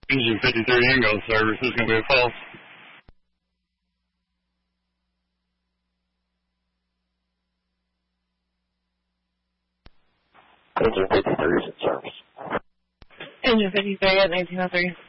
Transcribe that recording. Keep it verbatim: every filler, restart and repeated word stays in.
Engine fifty-three Ingo service is going to be a false. Engine fifty-three is in service. Engine fifty-three at nineteen oh three.